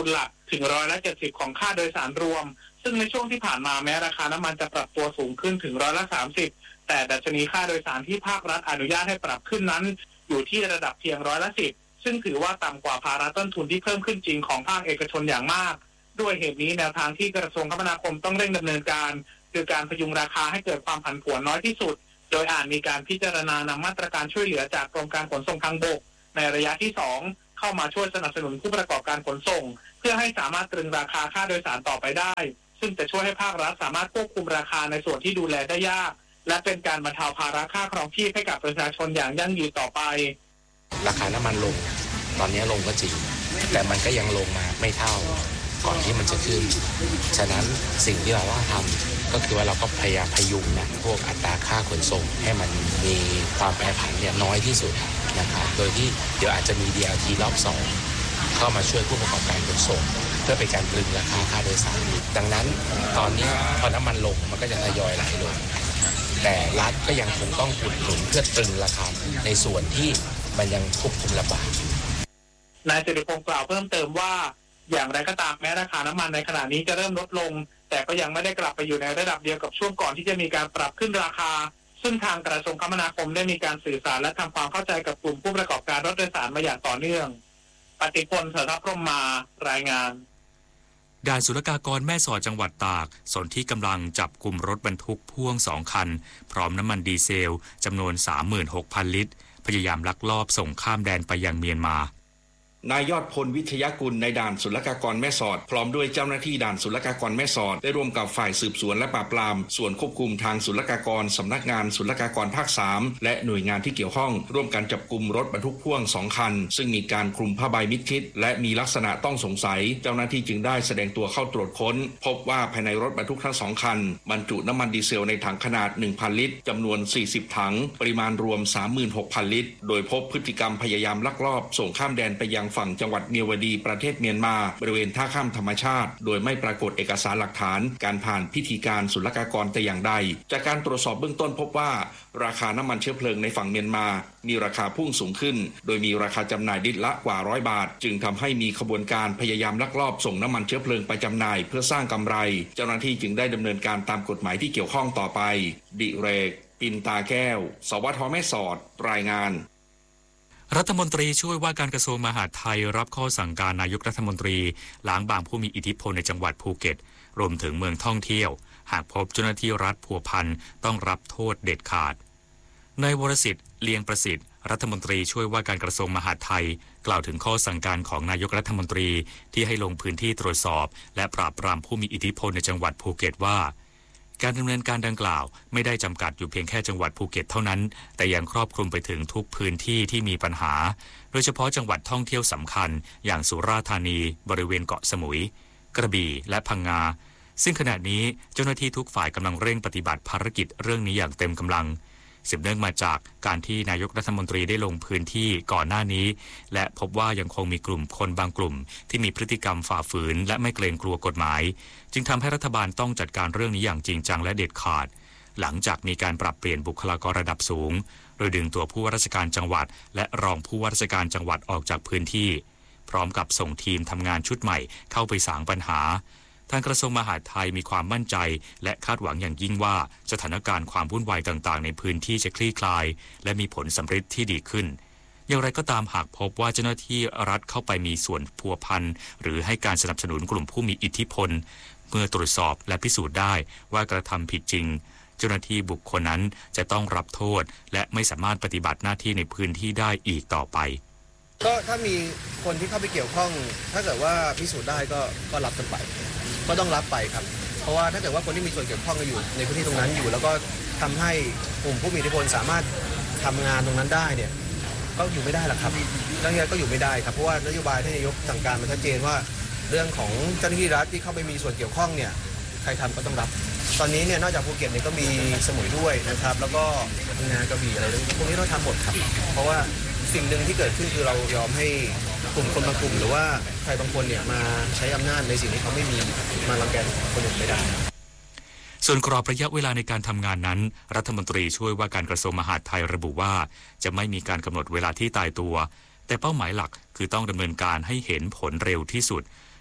ถึงร้อยละเจ็ดสิบของค่าโดยสารรวมซึ่งในช่วงที่ผ่านมาแม้ราคาน้ำมันจะปรับตัวสูงขึ้นถึงร้อยละสามสิบแต่ดัชนีค่าโดยสารที่ภาครัฐอนุญาตให้ปรับขึ้นนั้นอยู่ที่ระดับเพียงร้อยละสิบซึ่งถือว่าต่ำกว่าภาระต้นทุนที่เพิ่มขึ้นจริงของภาคเอกชนอย่างมากด้วยเหตุนี้แนวทางที่กระทรวงคมนาคมต้องเร่งดำเนินการคือการพยุงราคาให้เกิดความผันผวนน้อยที่สุดโดยอาจมีการพิจารณานำมาตรการช่วยเหลือจากกรมการขนส่งทางบกในระยะที่สองเข้ามาช่วยสนับสนุนผู้ประกอบการขนส่งเพื่อให้สามารถตรึงราคาค่าโดยสารต่อไปได้ซึ่งจะช่วยให้ภาครัฐสามารถควบคุมราคาในส่วนที่ดูแลได้ยากและเป็นการบรรเทาภาระค่าครองชีพให้กับประชาชนอย่างยั่งยืนต่อไปราคาน้ำมันลงตอนนี้ลงก็จริงแต่มันก็ยังลงมาไม่เท่าก่อนที่มันจะขึ้นฉะนั้นสิ่งที่เราต้องทำก็คือว่าเราก็พยายามพยุงนะพวกอัตราค่าขนส่งให้มันมีความแปรผันเนี่ยน้อยที่สุดนะครับโดยที่เดี๋ยวอาจจะมี ดี แอล ที รอบสองเข้ามาช่วยผู้ประกอบการขนส่งเพื่อเป็นการตรึงราคาค่าโดยสารดังนั้นตอนนี้พอน้ำมันลงมันก็จะทยอยไหลลงแต่รัฐก็ยังคงต้องอุดหนุนเพื่อตรึงราคาในส่วนที่มันยังควบคุมลำบากนายสิริพงศ์กล่าวเพิ่มเติมว่าอย่างไรก็ตามแม้ราคาน้ำมันในขณะนี้จะเริ่มลดลงแต่ก็ยังไม่ได้กลับไปอยู่ในระดับเดียวกับช่วงก่อนที่จะมีการปรับขึ้นราคาซึ่งทางกระทรวงคมนาคมได้มีการสื่อสารและทำความเข้าใจกับกลุ่มผู้ประกอบการรถโดยสารมาอย่างต่อเนื่องปฏิพลเถรพรหมมารายงานด่านศุลกากรแม่สอดจังหวัดตากสนที่กำลังจับกลุ่มรถบรรทุกพ่วงสองคันพร้อมน้ำมันดีเซลจำนวน สามหมื่นหกพัน ลิตรพยายามลักลอบส่งข้ามแดนไปยังเมียนมานายยอดพลวิทยากุลในด่านศุลกากรแม่สอดพร้อมด้วยเจ้าหน้าที่ด่านศุลกากรแม่สอดได้ร่วมกับฝ่ายสืบสวนและปราบปรามส่วนควบคุมทางศุลกากรสำนักงานศุลกากรภาคสามและหน่วยงานที่เกี่ยวข้องร่วมกันจับกุมรถบรรทุกพ่วงสองคันซึ่งมีการคลุมผ้าใบมิดชิดและมีลักษณะต้องสงสัยเจ้าหน้าที่จึงได้แสดงตัวเข้าตรวจค้นพบว่าภายในรถบรรทุกทั้งสองคันบรรจุน้ำมันดีเซลในถังขนาด หนึ่งพัน ลิตรจำนวนสี่สิบถังปริมาณรวม สามหมื่นหกพัน ลิตรโดยพบพฤติกรรมพยายามลักลอบส่งข้ามแดนไปยังฝั่งจังหวัดเมียวดีประเทศเมียนมาบริเวณท่าข้ามธรรมชาติโดยไม่ปรากฏเอกสารหลักฐานการผ่านพิธีการศุลกากรแต่อย่างใดจากการตรวจสอบเบื้องต้นพบว่าราคาน้ำมันเชื้อเพลิงในฝั่งเมียนมามีราคาพุ่งสูงขึ้นโดยมีราคาจำหน่ายลิตรละกว่าร้อยบาทจึงทำให้มีขบวนการพยายามลักลอบส่งน้ำมันเชื้อเพลิงไปจำหน่ายเพื่อสร้างกำไรเจ้าหน้าที่จึงได้ดำเนินการตามกฎหมายที่เกี่ยวข้องต่อไปดิเรกปินตาแก้วสวทแม่สอดรายงานรัฐมนตรีช่วยว่าการกระทรวงมหาดไทยรับข้อสั่งการนายกรัฐมนตรีล้างบางผู้มีอิทธิพลในจังหวัดภูเก็ตรวมถึงเมืองท่องเที่ยวหากพบเจ้าหน้าที่รัฐพัวพันต้องรับโทษเด็ดขาดนายวรสิทธิ์เลียงประสิทธิ์รัฐมนตรีช่วยว่าการกระทรวงมหาดไทยกล่าวถึงข้อสั่งการของนายกรัฐมนตรีที่ให้ลงพื้นที่ตรวจสอบและปราบปรามผู้มีอิทธิพลในจังหวัดภูเก็ตว่าการดำเนินการดังกล่าวไม่ได้จำกัดอยู่เพียงแค่จังหวัดภูเก็ตเท่านั้นแต่ยังครอบคลุมไปถึงทุกพื้นที่ที่มีปัญหาโดยเฉพาะจังหวัดท่องเที่ยวสำคัญอย่างสุราษฎร์ธานีบริเวณเกาะสมุยกระบี่และพังงาซึ่งขณะนี้เจ้าหน้าที่ทุกฝ่ายกำลังเร่งปฏิบัติภารกิจเรื่องนี้อย่างเต็มกำลังสืบเนื่องมาจากการที่นายกรัฐมนตรีได้ลงพื้นที่ก่อนหน้านี้และพบว่ายังคงมีกลุ่มคนบางกลุ่มที่มีพฤติกรรมฝ่าฝืนและไม่เกรงกลัวกฎหมายจึงทำให้รัฐบาลต้องจัดการเรื่องนี้อย่างจริงจังและเด็ดขาดหลังจากมีการปรับเปลี่ยนบุคลากรระดับสูงโดยดึงตัวผู้ว่าราชการจังหวัดและรองผู้ว่าราชการจังหวัดออกจากพื้นที่พร้อมกับส่งทีมทำงานชุดใหม่เข้าไปสางปัญหาทางกระทรวงมหาดไทยมีความมั่นใจและคาดหวังอย่างยิ่งว่าสถานการณ์ความวุ่นวายต่างๆในพื้นที่จะคลี่คลายและมีผลสำเร็จที่ดีขึ้นอย่างไรก็ตามหากพบว่าเจ้าหน้าที่รัฐเข้าไปมีส่วนพัวพันหรือให้การสนับสนุนกลุ่มผู้มีอิทธิพลเมื่อตรวจสอบและพิสูจน์ได้ว่ากระทำผิดจริงเจ้าหน้าที่บุคคลนั้นจะต้องรับโทษและไม่สามารถปฏิบัติหน้าที่ในพื้นที่ได้อีกต่อไปก็ถ้ามีคนที่เข้าไปเกี่ยวข้องถ้าเกิดว่าพิสูจน์ได้ก็ก็รับกันไปก็ต้องรับไปครับเพราะว่าถ้าเกิดว่าคนที่มีส่วนเกี่ยวข้องอยู่ในพื้นที่ตรงนั้นอยู่แล้วก็ทำให้กลุ่มผู้มีอิทธิพลสามารถทำงานตรงนั้นได้เนี่ยก็อยู่ไม่ได้หรอกครับดังนั้นก็อยู่ไม่ได้ครับเพราะว่านโยบายที่นายกสั่งการมาชัดเจนว่าเรื่องของเจ้าหน้าที่รัฐที่เข้าไปมีส่วนเกี่ยวข้องเนี่ยใครทำก็ต้องรับตอนนี้เนี่ยนอกจากภูเก็ตเนี่ยก็มีสมุยด้วยนะครับแล้วก็งานกระบี่อะไรพวกนี้เราทำหมดครับเพราะว่าสิ่งหนึ่งที่เกิดขึ้นคือเรายอมให้กลุ่มคนบางกลุ่มหรือว่าใครบางคนเนี่ยมาใช้อำนาจในสิ่งที่เขาไม่มีมารังแกคนอื่นไม่ได้ส่วนกรอบระยะเวลาในการทำงานนั้นรัฐมนตรีช่วยว่าการกระทรวงมหาดไทยระบุว่าจะไม่มีการกำหนดเวลาที่ตายตัวแต่เป้าหมายหลักคือต้องดำเนินการให้เห็นผลเร็วที่สุด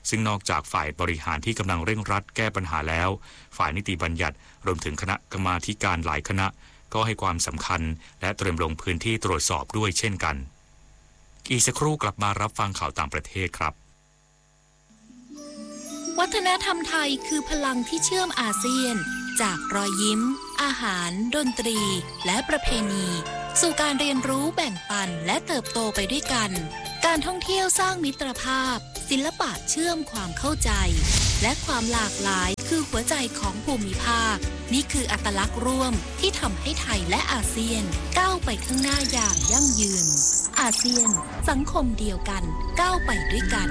ซึ่งนอกจากฝ่ายบริหารที่กำลังเร่งรัดแก้ปัญหาแล้วฝ่ายนิติบัญญัติรวมถึงคณะกรรมาธิการหลายคณะก็ให้ความสำคัญและเตรียมลงพื้นที่ตรวจสอบด้วยเช่นกันอีกสักครู่กลับมารับฟังข่าวต่างประเทศครับวัฒนธรรมไทยคือพลังที่เชื่อมอาเซียนจากรอยยิ้มอาหารดนตรีและประเพณีสู่การเรียนรู้แบ่งปันและเติบโตไปด้วยกันการท่องเที่ยวสร้างมิตรภาพศิลปะเชื่อมความเข้าใจและความหลากหลายคือหัวใจของภูมิภาคนี่คืออัตลักษณ์ร่วมที่ทำให้ไทยและอาเซียนก้าวไปข้างหน้าอย่างยั่งยืนอาเซียนสังคมเดียวกันก้าวไปด้วยกัน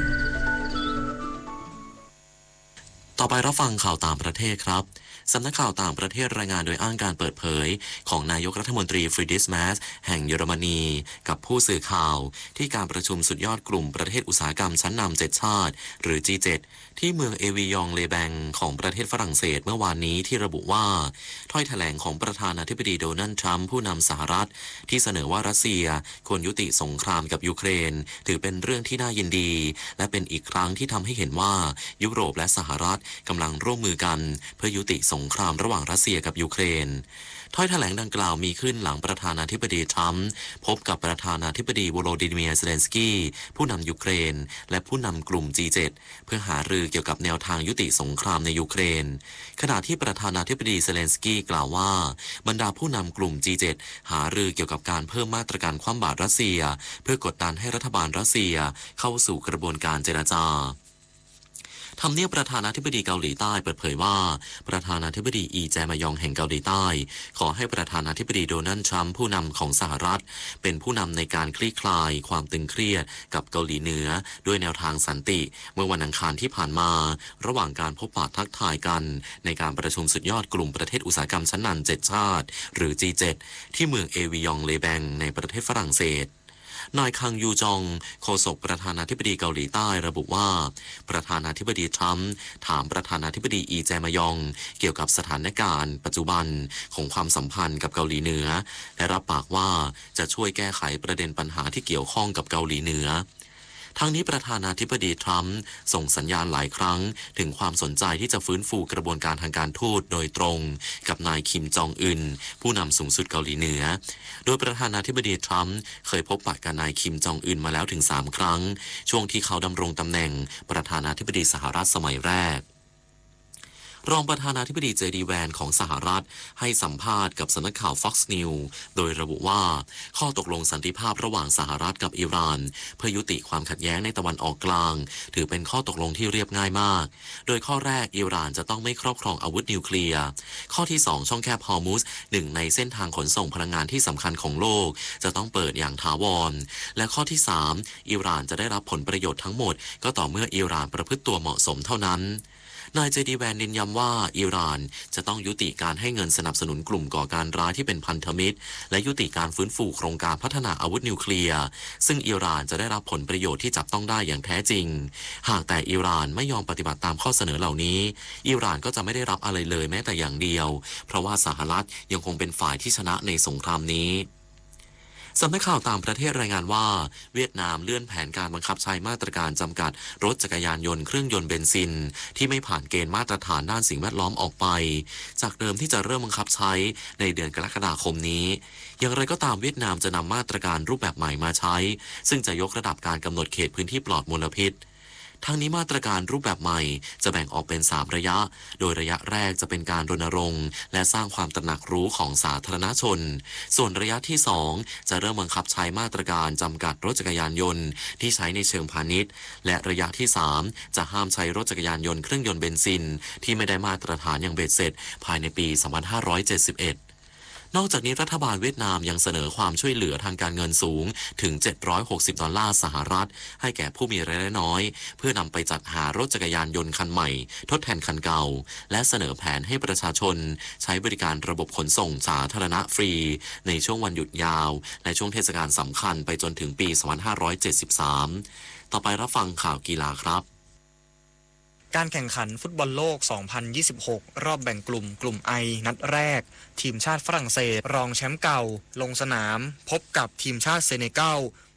ต่อไปรับฟังข่าวต่างประเทศครับสำนักข่าวต่างประเทศรายงานโดยอ้างการเปิดเผยของนายกรัฐมนตรีฟรีดริช แมสแห่งเยอรมนีกับผู้สื่อข่าวที่การประชุมสุดยอดกลุ่มประเทศอุตสาหกรรมชั้นนำเจ็ดชาติหรือ จี เจ็ด ที่เมืองเอวิยองเลแบงของประเทศฝรั่งเศสเมื่อวานนี้ที่ระบุว่าถ้อยแถลงของประธานาธิบดีโดนัลด์ทรัมป์ผู้นำสหรัฐที่เสนอว่ารัสเซียควรยุติสงครามกับยูเครนถือเป็นเรื่องที่น่ายินดีและเป็นอีกครั้งที่ทำให้เห็นว่ายุโรปและสหรัฐกำลังร่วมมือกันเพื่อยุติสงครามระหว่างรัสเซียกับยูเครนถ้อยแถลงดังกล่าวมีขึ้นหลังประธานาธิบดีทรัมป์พบกับประธานาธิบดีโวโลดิเมียร์เซเลนสกี้ผู้นำยูเครนและผู้นำกลุ่ม จี เจ็ด เพื่อหารือเกี่ยวกับแนวทางยุติสงครามในยูเครนขณะที่ประธานาธิบดีเซเลนสกี้กล่าวว่าบรรดาผู้นำกลุ่ม จี เจ็ด หารือเกี่ยวกับการเพิ่มมาตรการคว่ำบาตรรัสเซียเพื่อกดดันให้รัฐบาลรัสเซียเข้าสู่กระบวนการเจรจาทำเนียบประธานาธิบดีเกาหลีใต้เปิดเผยว่าประธานาธิบดีอีแจมายองแห่งเกาหลีใต้ขอให้ประธานาธิบดีโดนัลด์ทรัมป์ผู้นำของสหรัฐเป็นผู้นำในการคลี่คลายความตึงเครียดกับเกาหลีเหนือด้วยแนวทางสันติเมื่อวันอังคารที่ผ่านมาระหว่างการพบปะทักทายกันในการประชุมสุดยอดกลุ่มประเทศอุตสาหกรรมชั้นนำเจ็ดชาติหรือ จี เจ็ด ที่เมืองเอวิยองเลแบงในประเทศฝรั่งเศสนายคังยูจองโฆษกประธานาธิบดีเกาหลีใต้ระบุว่าประธานาธิบดีทรัมป์ถามประธานาธิบดีอีแจมายองเกี่ยวกับสถานการณ์ปัจจุบันของความสัมพันธ์กับเกาหลีเหนือและรับปากว่าจะช่วยแก้ไขประเด็นปัญหาที่เกี่ยวข้องกับเกาหลีเหนือทั้งนี้ประธานาธิบดีทรัมป์ส่งสัญญาณหลายครั้งถึงความสนใจที่จะฟื้นฟูกระบวนการทางการทูตโดยตรงกับนายคิมจองอึนผู้นำสูงสุดเกาหลีเหนือโดยประธานาธิบดีทรัมป์เคยพบปะกับนายคิมจองอึนมาแล้วถึงสามครั้งช่วงที่เขาดำรงตำแหน่งประธานาธิบดีสหรัฐสมัยแรกรองประธานาธิบดีเจดีแวนของสหรัฐให้สัมภาษณ์กับสำนักข่าว Fox News โดยระบุว่าข้อตกลงสันติภาพระหว่างสหรัฐกับอิหร่านเพื่อยุติความขัดแย้งในตะวันออกกลางถือเป็นข้อตกลงที่เรียบง่ายมากโดยข้อแรกอิหร่านจะต้องไม่ครอบครองอาวุธนิวเคลียร์ข้อที่สองช่องแคบฮอร์มุสหนึ่งในเส้นทางขนส่งพลังงานที่สำคัญของโลกจะต้องเปิดอย่างถาวรและข้อที่สามอิหร่านจะได้รับผลประโยชน์ทั้งหมดก็ต่อเมื่ออิหร่านประพฤติตัวเหมาะสมเท่านั้นนายเจดีแวนเน้นย้ำว่าอิหร่านจะต้องยุติการให้เงินสนับสนุนกลุ่มก่อการร้ายที่เป็นพันธมิตรและยุติการฟื้นฟูโครงการพัฒนาอาวุธนิวเคลียร์ซึ่งอิหร่านจะได้รับผลประโยชน์ที่จับต้องได้อย่างแท้จริงหากแต่อิหร่านไม่ยอมปฏิบัติตามข้อเสนอเหล่านี้อิหร่านก็จะไม่ได้รับอะไรเลยแม้แต่อย่างเดียวเพราะว่าสหรัฐยังคงเป็นฝ่ายที่ชนะในสงครามนี้สำนักข่าวต่างประเทศรายงานว่าเวียดนามเลื่อนแผนการบังคับใช้มาตรการจำกัดรถจักรยานยนต์เครื่องยนต์เบนซินที่ไม่ผ่านเกณฑ์มาตรฐานด้านสิ่งแวดล้อมออกไปจากเดิมที่จะเริ่มบังคับใช้ในเดือนกรกฎาคมนี้อย่างไรก็ตามเวียดนามจะนำมาตรการรูปแบบใหม่มาใช้ซึ่งจะยกระดับการกำหนดเขตพื้นที่ปลอดมลพิษทั้งนี้มาตรการรูปแบบใหม่จะแบ่งออกเป็นสามระยะโดยระยะแรกจะเป็นการรณรงค์และสร้างความตระหนักรู้ของสาธารณชนส่วนระยะที่สองจะเริ่มบังคับใช้มาตรการจำกัดรถจักรยานยนต์ที่ใช้ในเชิงพาณิชย์และระยะที่สามจะห้ามใช้รถจักรยานยนต์เครื่องยนต์เบนซินที่ไม่ได้มาตรฐานอย่างเบ็ดเสร็จภายในปีสองพันห้าร้อยเจ็ดสิบเอ็ดนอกจากนี้รัฐบาลเวียดนามยังเสนอความช่วยเหลือทางการเงินสูงถึงเจ็ดร้อยหกสิบดอลลาร์สหรัฐให้แก่ผู้มีรายได้น้อยเพื่อนำไปจัดหารถจักรยานยนต์คันใหม่ทดแทนคันเก่าและเสนอแผนให้ประชาชนใช้บริการระบบขนส่งสาธารณะฟรีในช่วงวันหยุดยาวและช่วงเทศกาลสำคัญไปจนถึงปีสองพันห้าร้อยเจ็ดสิบสามต่อไปรับฟังข่าวกีฬาครับการแข่งขันฟุตบอลโลก สองพันยี่สิบหก รอบแบ่งกลุ่มกลุ่ม I นัดแรกทีมชาติฝรั่งเศสรองแชมป์เก่าลงสนามพบกับทีมชาติเซเนกัล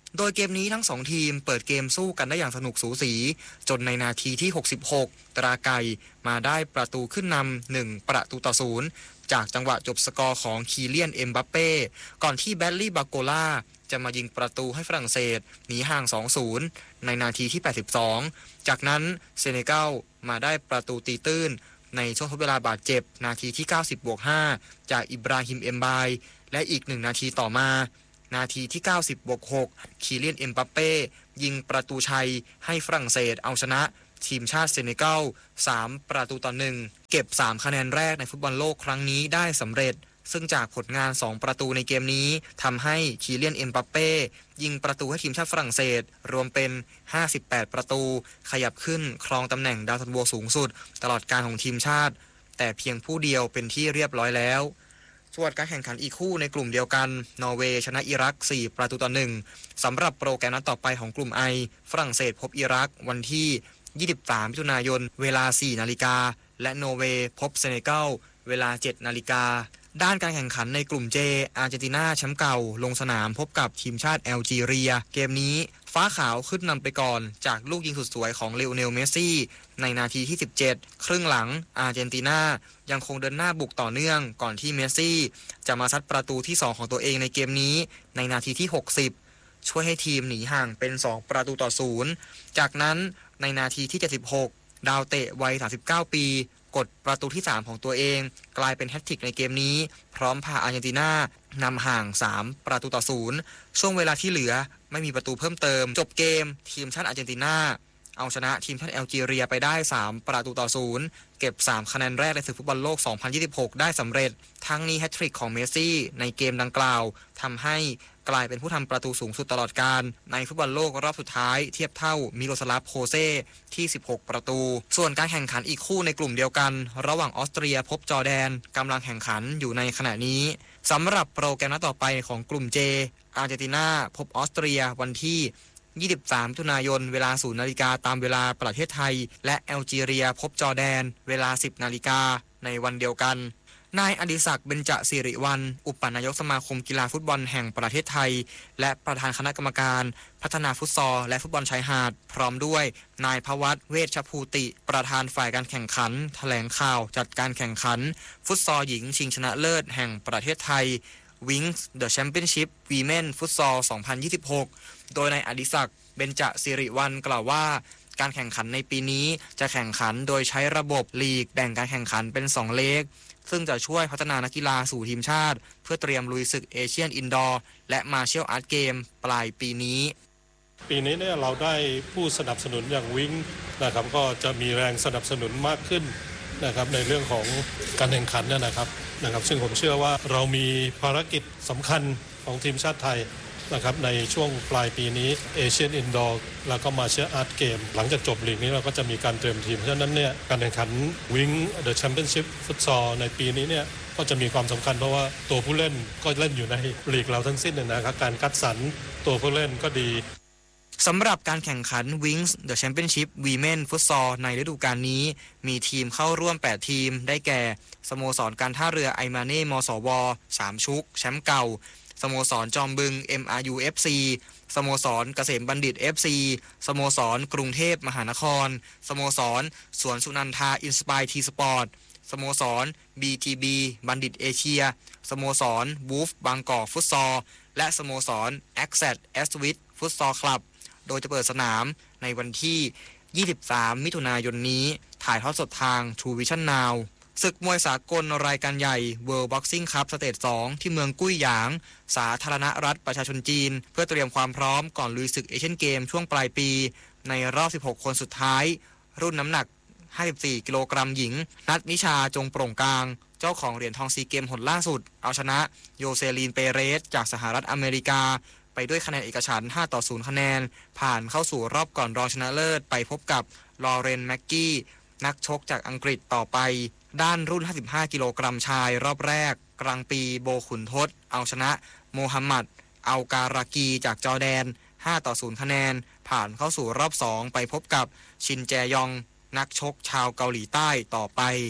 โดยเกมนี้ทั้งสองทีมเปิดเกมสู้กันได้อย่างสนุกสูสีจนในนาทีที่หกสิบหกตราไก่มาได้ประตูขึ้นนำหนึ่งประตูต่อศูนย์จากจังหวะจบสกอร์ของคีเลียนเอ็มบัปเป้ก่อนที่แบลลี่บาโกล่าจะมายิงประตูให้ฝรั่งเศสหนีห่าง สองศูนย์ ในนาทีที่แปดสิบสองจากนั้นเซเนกัลมาได้ประตูตีตื้นในช่วงทดเวลาบาดเจ็บนาทีที่ เก้าสิบ บวก ห้าจากอิบราฮิมเอ็มบายและอีกหนึ่งนาทีต่อมานาทีที่ เก้าสิบ บวก หกคีเลียนเอ็มบัปเป้ยิงประตูชัยให้ฝรั่งเศสเอาชนะทีมชาติเซเนกัลสามประตูต่อหนึ่งเก็บสามคะแนนแรกในฟุตบอลโลกครั้งนี้ได้สำเร็จซึ่งจากผลงานสองประตูในเกมนี้ทำให้คีเลียนเอ็มบัปเป้ยิงประตูให้ทีมชาติฝรั่งเศสรวมเป็นห้าสิบแปดประตูขยับขึ้นครองตำแหน่งดาวซันโวสูงสุดตลอดการของทีมชาติแต่เพียงผู้เดียวเป็นที่เรียบร้อยแล้วส่วนการแข่งขันอีกคู่ในกลุ่มเดียวกันนอร์เวย์ชนะอิรักสี่ประตูต่อหนึ่งสำหรับโปรแกรมนัดต่อไปของกลุ่ม I ฝรั่งเศสพบอิรักวันที่ยี่สิบสามมิถุนายนเวลา สี่นาฬิกาและนอร์เวย์พบเซเนกัลเวลา เจ็ดนาฬิกาด้านการแข่งขันในกลุ่ม J อาร์เจนตินาแชมป์เก่าลงสนามพบกับทีมชาติแอลจีเรียเกมนี้ฟ้าขาวขึ้นนำไปก่อนจากลูกยิงสุดสวยของเลโอเนลเมสซี่ในนาทีที่สิบเจ็ดครึ่งหลังอาร์เจนตินายังคงเดินหน้าบุกต่อเนื่องก่อนที่เมสซี่จะมาซัดประตูที่สองของตัวเองในเกมนี้ในนาทีที่หกสิบช่วยให้ทีมหนีห่างเป็นสองประตูต่อศูนย์จากนั้นในนาทีที่เจ็ดสิบหกดาวเตะวัยสามสิบเก้าปีกดประตูที่สามของตัวเองกลายเป็นแฮตทริกในเกมนี้พร้อมพาอาร์เจนตินานำห่างสามประตูต่อศูนย์ช่วงเวลาที่เหลือไม่มีประตูเพิ่มเติมจบเกมทีมชาติอาร์เจนตินาเอาชนะทีมชาติแอลจีเรียไปได้สามประตูต่อศูนย์เก็บสามคะแนนแรกในศึกฟุตบอลโลกสองพันยี่สิบหกได้สำเร็จทั้งนี้แฮตทริกของเมสซี่ในเกมดังกล่าวทำให้กลายเป็นผู้ทำประตูสูงสุดตลอดกาลในฟุตบอลโลกรอบสุดท้ายเทียบเท่ามิโรสลาฟโคเซ่ที่สิบหกประตูส่วนการแข่งขันอีกคู่ในกลุ่มเดียวกันระหว่างออสเตรียพบจอร์แดนกำลังแข่งขันอยู่ในขณะนี้สำหรับโปรแกรมนัดต่อไปของกลุ่ม J อาร์เจนตินาพบออสเตรียวันที่ยี่สิบสามมิถุนายนเวลา ศูนย์นาฬิกาตามเวลาประเทศไทยและแอลจีเรียพบจอร์แดนเวลา สิบนาฬิกาในวันเดียวกันนายอดิศักดิ์เบญจสิริวัลย์อุปนายกสมาคมกีฬาฟุตบอลแห่งประเทศไทยและประธานคณะกรรมการพัฒนาฟุตซอลและฟุตบอลชายหาดพร้อมด้วยนายภวัฒน์เวชภูติประธานฝ่ายการแข่งขันแถลงข่าวจัดการแข่งขันฟุตซอลหญิงชิงชนะเลิศแห่งประเทศไทย Wings The Championship Women Futsal สองพันยี่สิบหกโดยนายอดิศักดิ์เบญจสิริวัลย์กล่าวว่าการแข่งขันในปีนี้จะแข่งขันโดยใช้ระบบลีกแบ่งการแข่งขันเป็นสองเลกซึ่งจะช่วยพัฒนานักกีฬาสู่ทีมชาติเพื่อเตรียมลุยศึกเอเชียนอินดอร์และมาเชียลอาร์ตเกมปลายปีนี้ปีนี้เนี่ยเราได้ผู้สนับสนุนอย่างวิงนะครับก็จะมีแรงสนับสนุนมากขึ้นนะครับในเรื่องของการแข่งขันเนี่ยนะครับนะครับซึ่งผมเชื่อว่าเรามีภารกิจสำคัญของทีมชาติไทยนะครับในช่วงปลายปีนี้เอเชียนอินดอร์แล้วก็มาเชียร์อาร์ตเกมหลังจากจบลีกนี้เราก็จะมีการเตรียมทีมเพราะฉะนั้นเนี่ยการแข่งขันวิงเดอะแชมเปี้ยนชิพฟุตซอลในปีนี้เนี่ยก็จะมีความสำคัญเพราะว่าตัวผู้เล่นก็เล่นอยู่ในลีกเราทั้งสิ้นนะครับการคัดสรรตัวผู้เล่นก็ดีสำหรับการแข่งขัน Wings The Championship Women Futsal ในฤดูกาลนี้มีทีมเข้าร่วมแปดทีมได้แก่สโมสรการท่าเรือไอมาเน่มสวสามชุกแชมป์เก่าสโมสรจอมบึง เอ็ม อาร์ ยู เอฟ ซี สโมสรเกษมบัณฑิต เอฟ ซี สโมสรกรุงเทพมหานครสโมสรสวนสุนันทาอินสไปร์ทีสปอร์ตสโมสร บี ที บี บัณฑิตเอเชียสโมสรวูฟบางกอกฟุตซอลและสโมสร แอคแซด แอสวิทฟุตซอลคลับโดยจะเปิดสนามในวันที่ยี่สิบสามมิถุนายนนี้ถ่ายทอดสดทาง True Vision Now ศึกมวยสากลรายการใหญ่ World Boxing Cup สเตจสองที่เมืองกุ้ยหยางสาธารณรัฐประชาชนจีนเพื่อเตรียมความพร้อมก่อนลุยศึกเอเชียนเกมช่วงปลายปีในรอบสิบหกคนสุดท้ายรุ่นน้ำหนักห้าสิบสี่กิโลกรัมหญิงนัทนิชาจงโปร่งกลางเจ้าของเหรียญทองซีเกมหนล่าสุดเอาชนะโยเซลีนเปเรสจากสหรัฐอเมริกาไปด้วยคะแนนเอกฉันท์ห้าต่อศูนย์คะแนนผ่านเข้าสู่รอบก่อนรองชนะเลิศไปพบกับลอเรนแม็กกี้นักชกจากอังกฤษต่อไปด้านรุ่นห้าสิบห้ากิโลกรัมชายรอบแรกกลางปีโบขุนทศเอาชนะโมฮัมหมัดอัลการากีจากจอร์แดนห้าต่อศูนย์คะแนนผ่านเข้าสู่รอบสองไปพบกับชินแจยองนักชกชาวเกาหลีใต้ต่อไป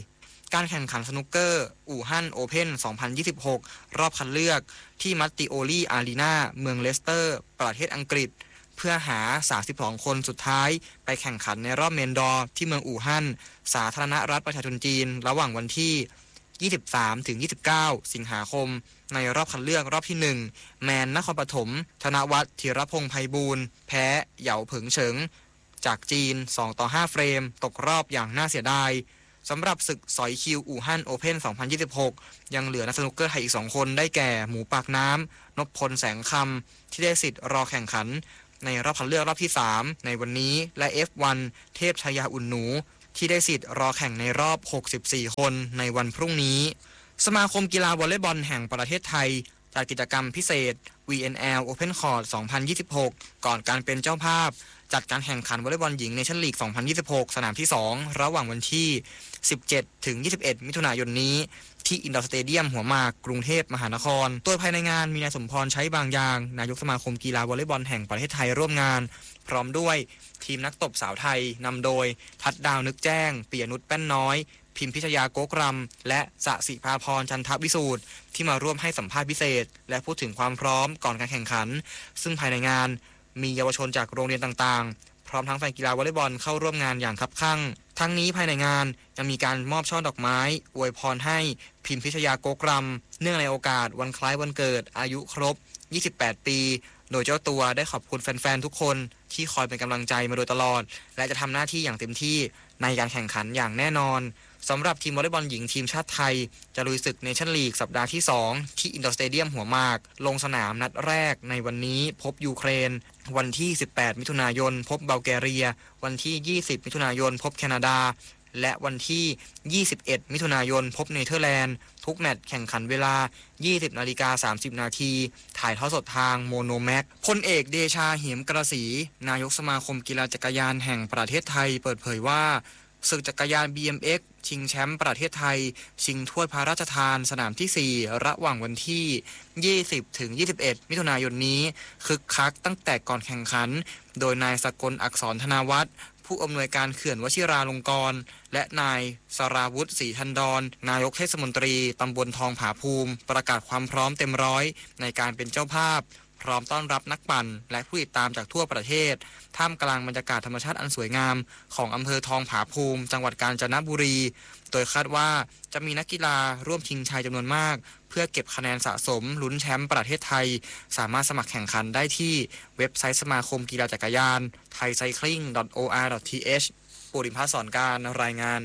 การแข่งขันสนุกเกอร์อู่ฮั่นโอเพ่น สองพันยี่สิบหก รอบคัดเลือกที่มัตติโอลีอารีนาเมืองเลสเตอร์ประเทศอังกฤษเพื่อหาสามสิบสองคนสุดท้ายไปแข่งขันในรอบเมนดอร์ที่เมืองอู่ฮั่นสาธารณรัฐประชาชนจีนระหว่างวันที่ยี่สิบสามถึงยี่สิบเก้าสิงหาคมในรอบคัดเลือกรอบที่หนึ่งแมนนครปฐมธนวัฒน์ธีรพงษ์ไพบูลย์แพ้เหยาเผิงเฉิงจากจีนสองต่อห้าเฟรมตกรอบอย่างน่าเสียดายสำหรับศึกสอยคิวอู่ฮั่นโอเพ่น สองพันยี่สิบหก ยังเหลือนักสนุกเกอร์ไทยอีกสองคนได้แก่หมูปากน้ำนพพลแสงคำที่ได้สิทธิ์รอแข่งขันในรอบคัดเลือกรอบที่สามในวันนี้และ เอฟ วัน เทพชยาอุ่นหนูที่ได้สิทธิ์รอแข่งในรอบหกสิบสี่คนในวันพรุ่งนี้สมาคมกีฬาวอลเลย์บอลแห่งประเทศไทยจัดกิจกรรมพิเศษ วี เอ็น แอล Open Court สองพันยี่สิบหก ก่อนการเป็นเจ้าภาพจัดการแข่งขันวอลเลย์บอลหญิงเนชั่นลีก สองพันยี่สิบหก สนามที่สองระหว่างวันที่สิบเจ็ดถึงยี่สิบเอ็ดมิถุนายนนี้ที่อินดอร์สเตเดียมหัวหมากกรุงเทพมหานครโดยภายในงานมีนายสมพรใช้บางอย่างนายกสมาคมกีฬาวอลเลย์บอลแห่งประเทศไทยร่วมงานพร้อมด้วยทีมนักตบสาวไทยนำโดยทัดดาวนึกแจ้งปิยนุชแป้นน้อยพิมพิชยาโกกรำและสสิภาพรจันทวิสูตรที่มาร่วมให้สัมภาษณ์พิเศษและพูดถึงความพร้อมก่อนการแข่งขันซึ่งภายในงานมีเยาวชนจากโรงเรียนต่างๆพร้อมทั้งแฟนกีฬาวอลเลย์บอลเข้าร่วมงานอย่างคับคั่งทั้งนี้ภายในงานยังมีการมอบช่อดอกไม้อวยพรให้พิมพิชยาโกกรำเนื่องในโอกาสวันคล้ายวันเกิดอายุครบยี่สิบแปดปีโดยเจ้าตัวได้ขอบคุณแฟนๆทุกคนที่คอยเป็นกำลังใจมาโดยตลอดและจะทำหน้าที่อย่างเต็มที่ในการแข่งขันอย่างแน่นอนสำหรับทีมวอลเลย์บอลหญิงทีมชาติไทยจะลุยศึกเนชั่นลีกสัปดาห์ที่สองที่อินดอร์สเตเดียมหัวหมากลงสนามนัดแรกในวันนี้พบยูเครนวันที่สิบแปดมิถุนายนพบบัลแกเรียวันที่ยี่สิบมิถุนายนพบแคนาดาและวันที่ยี่สิบเอ็ดมิถุนายนพบเนเธอร์แลนด์ทุกแมตช์แข่งขันเวลา ยี่สิบนาฬิกาสามสิบนาทีถ่ายทอดสดทางโมโนแม็กพลเอกเดชาเหมกระสีนายกสมาคมกีฬาจักรยานแห่งประเทศไทยเปิดเผยว่าศึกจักรยาน บี เอ็ม เอ็กซ์ ชิงแชมป์ประเทศไทยชิงถ้วยพระราชทานสนามที่สี่ระหว่างวันที่ยี่สิบถึงยี่สิบเอ็ดมิถุนายนนี้คึกคักตั้งแต่ก่อนแข่งขันโดยนายสกลอักษรธนาวัฒน์ผู้อำนวยการเขื่อนวชิราลงกรณ์และนายสราวุฒิศรีทันดรนายกเทศมนตรีตำบลทองผาภูมิประกาศความพร้อมเต็มร้อยในการเป็นเจ้าภาพพร้อมต้อนรับนักปั่นและผู้ติดตามจากทั่วประเทศท่ามกลางบรรยากาศธรรมชาติอันสวยงามของอำเภอทองผาภูมิจังหวัดกาญจนบุรีโดยคาดว่าจะมีนักกีฬาร่วมชิงชัยจำนวนมากเพื่อเก็บคะแนนสะสมลุ้นแชมป์ประเทศไทยสามารถสมัครแข่งขันได้ที่เว็บไซต์สมาคมกีฬาจักรยาน ไทยไซคลิง ดอท โอ อาร์ ดอท ที เอช ปุริมพัฒน์สอนการรายงาน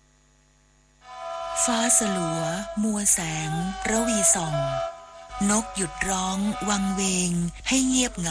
ฟ้าสลัวมัวแสงระวีส่องนกหยุดร้องวังเวงให้เงียบเหงา